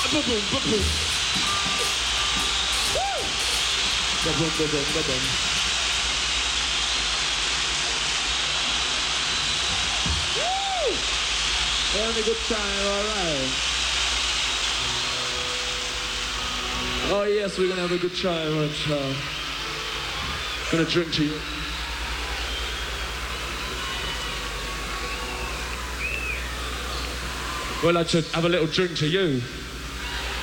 Ba-boom, ba-boom. Woo! Ba-boom, ba-boom, ba-boom. Woo! Having a good time, all right. Oh yes, we're gonna have a good time and gonna drink to you. Well, I'd like to have a little drink to you.